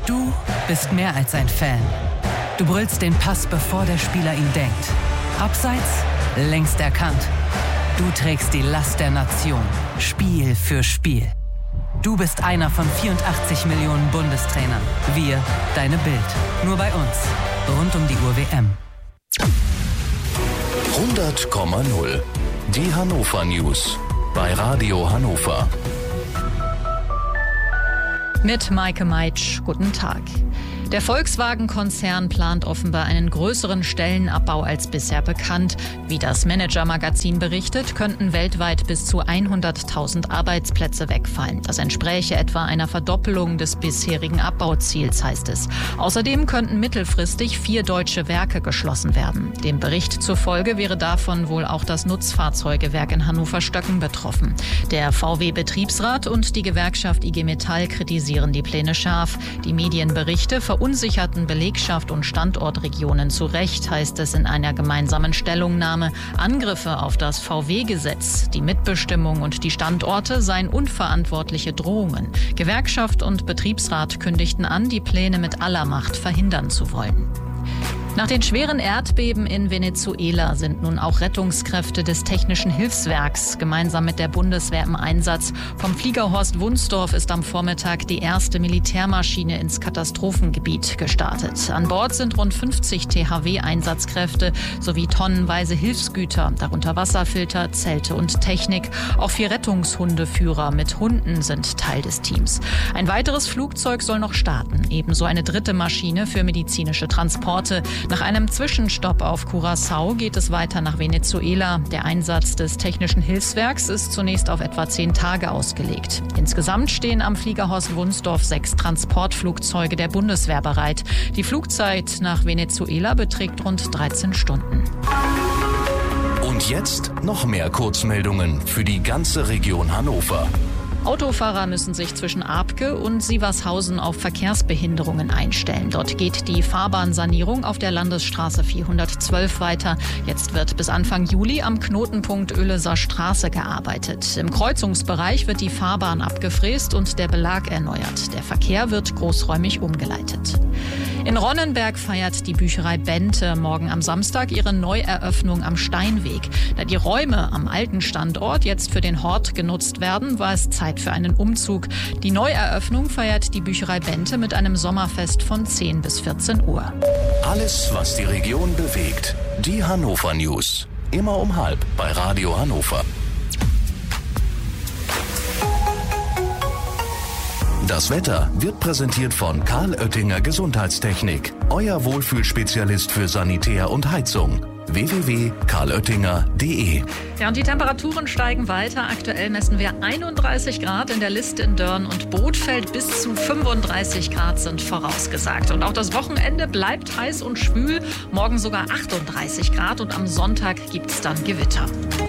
Du bist mehr als ein Fan. Du brüllst den Pass, bevor der Spieler ihn denkt. Abseits, längst erkannt. Du trägst die Last der Nation, Spiel für Spiel. Du bist einer von 84 Millionen Bundestrainern. Wir, deine Bild. Nur bei uns. Rund um die Uhr WM. 100,0. Die Hannover News. Bei Radio Hannover. Mit Maike Meitsch, guten Tag. Der Volkswagen-Konzern plant offenbar einen größeren Stellenabbau als bisher bekannt. Wie das Manager-Magazin berichtet, könnten weltweit bis zu 100.000 Arbeitsplätze wegfallen. Das entspräche etwa einer Verdoppelung des bisherigen Abbauziels, heißt es. Außerdem könnten mittelfristig 4 deutsche Werke geschlossen werden. Dem Bericht zufolge wäre davon wohl auch das Nutzfahrzeugewerk in Hannover-Stöcken betroffen. Der VW-Betriebsrat und die Gewerkschaft IG Metall kritisieren die Pläne scharf. Die Medienberichte verunsicherten Belegschaft und Standortregionen zu Recht, heißt es in einer gemeinsamen Stellungnahme. Angriffe auf das VW-Gesetz, die Mitbestimmung und die Standorte seien unverantwortliche Drohungen. Gewerkschaft und Betriebsrat kündigten an, die Pläne mit aller Macht verhindern zu wollen. Nach den schweren Erdbeben in Venezuela sind nun auch Rettungskräfte des Technischen Hilfswerks gemeinsam mit der Bundeswehr im Einsatz. Vom Flieger Horst Wunsdorf ist am Vormittag die erste Militärmaschine ins Katastrophengebiet gestartet. An Bord sind rund 50 THW-Einsatzkräfte sowie tonnenweise Hilfsgüter, darunter Wasserfilter, Zelte und Technik. Auch 4 Rettungshundeführer mit Hunden sind Teil des Teams. Ein weiteres Flugzeug soll noch starten, ebenso eine dritte Maschine für medizinische Transporte. Nach einem Zwischenstopp auf Curaçao geht es weiter nach Venezuela. Der Einsatz des Technischen Hilfswerks ist zunächst auf etwa 10 Tage ausgelegt. Insgesamt stehen am Flieger Horst Wunsdorf 6 Transportflugzeuge der Bundeswehr bereit. Die Flugzeit nach Venezuela beträgt rund 13 Stunden. Und jetzt noch mehr Kurzmeldungen für die ganze Region Hannover. Autofahrer müssen sich zwischen Aabke und Sievershausen auf Verkehrsbehinderungen einstellen. Dort geht die Fahrbahnsanierung auf der Landesstraße 412 weiter. Jetzt wird bis Anfang Juli am Knotenpunkt Oeleser Straße gearbeitet. Im Kreuzungsbereich wird die Fahrbahn abgefräst und der Belag erneuert. Der Verkehr wird großräumig umgeleitet. In Ronnenberg feiert die Bücherei Bente morgen am Samstag ihre Neueröffnung am Steinweg. Da die Räume am alten Standort jetzt für den Hort genutzt werden, war es Zeit für einen Umzug. Die Neueröffnung feiert die Bücherei Bente mit einem Sommerfest von 10 bis 14 Uhr. Alles, was die Region bewegt. Die Hannover News. Immer um 12 bei Radio Hannover. Das Wetter wird präsentiert von Karl Oettinger Gesundheitstechnik. Euer Wohlfühlspezialist für Sanitär und Heizung. www.karloettinger.de. Ja, und die Temperaturen steigen weiter. Aktuell messen wir 31 Grad in der List in Dörn und Bothfeld. Bis zu 35 Grad sind vorausgesagt. Und auch das Wochenende bleibt heiß und schwül. Morgen sogar 38 Grad und am Sonntag gibt es dann Gewitter.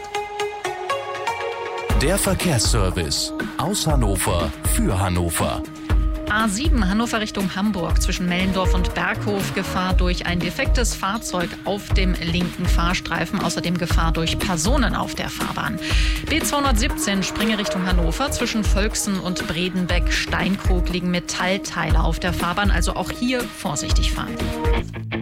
Der Verkehrsservice aus Hannover für Hannover. A7 Hannover Richtung Hamburg zwischen Mellendorf und Berghof. Gefahr durch ein defektes Fahrzeug auf dem linken Fahrstreifen. Außerdem Gefahr durch Personen auf der Fahrbahn. B217 Springe Richtung Hannover zwischen Völksen und Bredenbeck. Steinkrug liegen Metallteile auf der Fahrbahn. Also auch hier vorsichtig fahren.